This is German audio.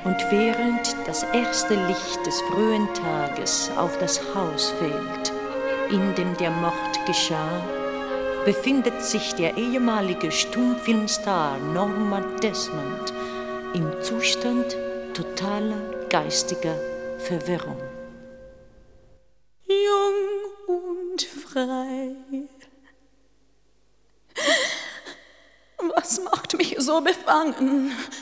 Und während das erste Licht des frühen Tages auf das Haus fällt, in dem der Mord geschah, befindet sich der ehemalige Stummfilmstar Norma Desmond im Zustand totaler geistiger Verwirrung. Jung und frei. Was macht mich so befangen?